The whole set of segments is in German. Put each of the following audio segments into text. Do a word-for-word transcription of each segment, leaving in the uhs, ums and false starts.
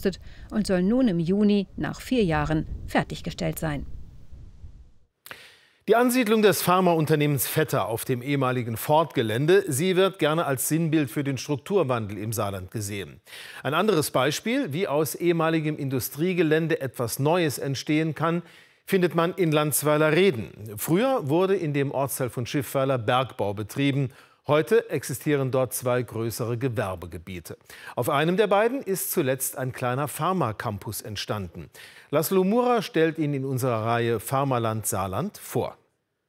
gekostet und soll nun im Juni nach vier Jahren fertiggestellt sein. Die Ansiedlung des Pharmaunternehmens Vetter auf dem ehemaligen Ford-Gelände, sie wird gerne als Sinnbild für den Strukturwandel im Saarland gesehen. Ein anderes Beispiel, wie aus ehemaligem Industriegelände etwas Neues entstehen kann, findet man in Landsweiler-Reden. Früher wurde in dem Ortsteil von Schiffweiler Bergbau betrieben. Heute existieren dort zwei größere Gewerbegebiete. Auf einem der beiden ist zuletzt ein kleiner Pharma-Campus entstanden. Laszlo Mura stellt ihn in unserer Reihe Pharmaland Saarland vor.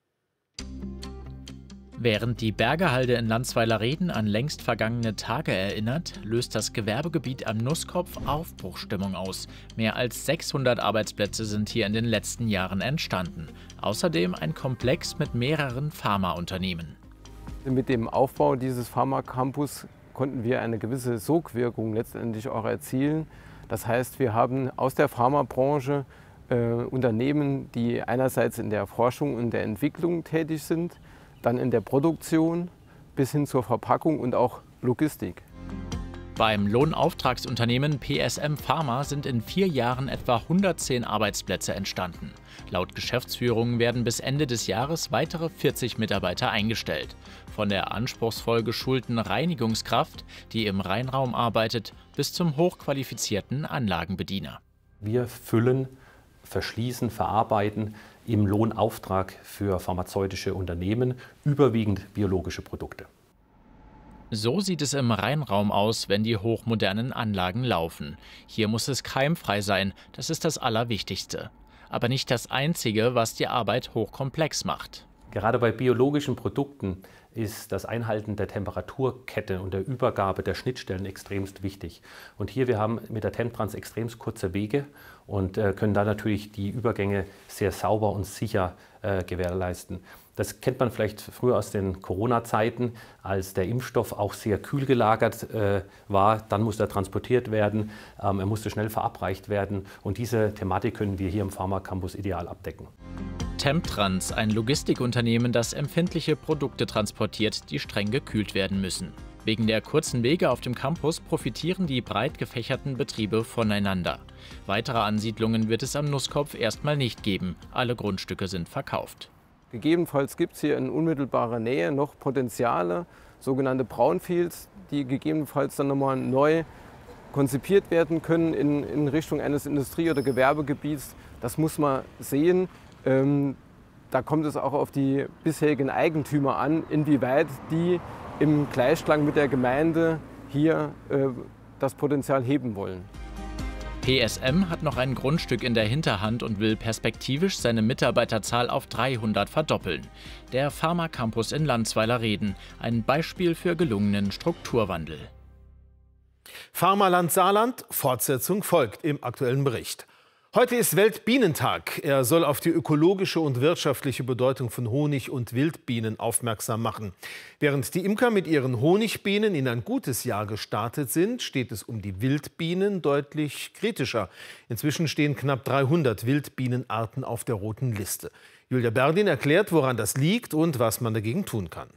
Während die Bergerhalde in Landsweiler-Reden an längst vergangene Tage erinnert, löst das Gewerbegebiet am Nusskopf Aufbruchsstimmung aus. Mehr als sechshundert Arbeitsplätze sind hier in den letzten Jahren entstanden. Außerdem ein Komplex mit mehreren Pharmaunternehmen. Mit dem Aufbau dieses Pharma-Campus konnten wir eine gewisse Sogwirkung letztendlich auch erzielen. Das heißt, wir haben aus der Pharmabranche äh, Unternehmen, die einerseits in der Forschung und der Entwicklung tätig sind, dann in der Produktion bis hin zur Verpackung und auch Logistik. Beim Lohnauftragsunternehmen P S M Pharma sind in vier Jahren etwa hundertzehn Arbeitsplätze entstanden. Laut Geschäftsführung werden bis Ende des Jahres weitere vierzig Mitarbeiter eingestellt. Von der anspruchsvoll geschulten Reinigungskraft, die im Reinraum arbeitet, bis zum hochqualifizierten Anlagenbediener. Wir füllen, verschließen, verarbeiten im Lohnauftrag für pharmazeutische Unternehmen überwiegend biologische Produkte. So sieht es im Reinraum aus, wenn die hochmodernen Anlagen laufen. Hier muss es keimfrei sein, das ist das Allerwichtigste. Aber nicht das Einzige, was die Arbeit hochkomplex macht. Gerade bei biologischen Produkten ist das Einhalten der Temperaturkette und der Übergabe der Schnittstellen extremst wichtig. Und hier, wir haben mit der Temtrans extremst kurze Wege und äh, können da natürlich die Übergänge sehr sauber und sicher äh, gewährleisten. Das kennt man vielleicht früher aus den Corona-Zeiten, als der Impfstoff auch sehr kühl gelagert äh, war. Dann musste er transportiert werden, ähm, er musste schnell verabreicht werden. Und diese Thematik können wir hier im Pharma-Campus ideal abdecken. Temtrans, ein Logistikunternehmen, das empfindliche Produkte transportiert, die streng gekühlt werden müssen. Wegen der kurzen Wege auf dem Campus profitieren die breit gefächerten Betriebe voneinander. Weitere Ansiedlungen wird es am Nusskopf erstmal nicht geben. Alle Grundstücke sind verkauft. Gegebenenfalls gibt es hier in unmittelbarer Nähe noch Potenziale, sogenannte Brownfields, die gegebenenfalls dann nochmal neu konzipiert werden können in, in Richtung eines Industrie- oder Gewerbegebiets. Das muss man sehen. Ähm, da kommt es auch auf die bisherigen Eigentümer an, inwieweit die im Gleichklang mit der Gemeinde hier äh, das Potenzial heben wollen. P S M hat noch ein Grundstück in der Hinterhand und will perspektivisch seine Mitarbeiterzahl auf dreihundert verdoppeln. Der Pharma-Campus in Landsweiler-Reden, ein Beispiel für gelungenen Strukturwandel. Pharmaland Saarland, Fortsetzung folgt im aktuellen Bericht. Heute ist Weltbienentag. Er soll auf die ökologische und wirtschaftliche Bedeutung von Honig- und Wildbienen aufmerksam machen. Während die Imker mit ihren Honigbienen in ein gutes Jahr gestartet sind, steht es um die Wildbienen deutlich kritischer. Inzwischen stehen knapp dreihundert Wildbienenarten auf der roten Liste. Julia Berdin erklärt, woran das liegt und was man dagegen tun kann.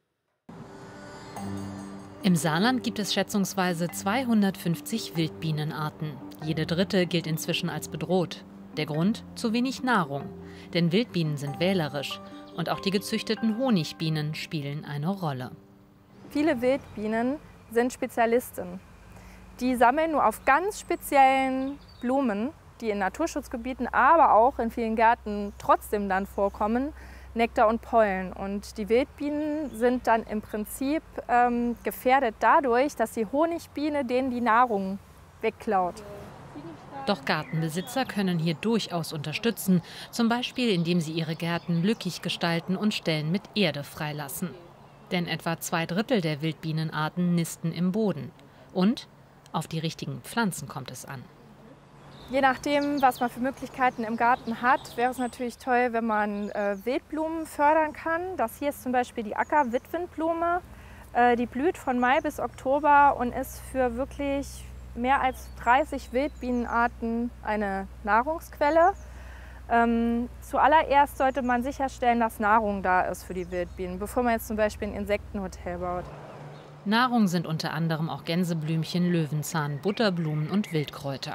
Im Saarland gibt es schätzungsweise zweihundertfünfzig Wildbienenarten. Jede dritte gilt inzwischen als bedroht. Der Grund? Zu wenig Nahrung. Denn Wildbienen sind wählerisch. Und auch die gezüchteten Honigbienen spielen eine Rolle. Viele Wildbienen sind Spezialisten. Die sammeln nur auf ganz speziellen Blumen, die in Naturschutzgebieten, aber auch in vielen Gärten trotzdem dann vorkommen, Nektar und Pollen. Und die Wildbienen sind dann im Prinzip ähm, gefährdet dadurch, dass die Honigbiene denen die Nahrung wegklaut. Doch Gartenbesitzer können hier durchaus unterstützen, zum Beispiel indem sie ihre Gärten lückig gestalten und Stellen mit Erde freilassen. Denn etwa zwei Drittel der Wildbienenarten nisten im Boden. Und auf die richtigen Pflanzen kommt es an. Je nachdem, was man für Möglichkeiten im Garten hat, wäre es natürlich toll, wenn man äh, Wildblumen fördern kann. Das hier ist zum Beispiel die Acker-Witwenblume. Äh, die blüht von Mai bis Oktober und ist für wirklich mehr als dreißig Wildbienenarten eine Nahrungsquelle. Ähm, zuallererst sollte man sicherstellen, dass Nahrung da ist für die Wildbienen, bevor man jetzt zum Beispiel ein Insektenhotel baut. Nahrung sind unter anderem auch Gänseblümchen, Löwenzahn, Butterblumen und Wildkräuter.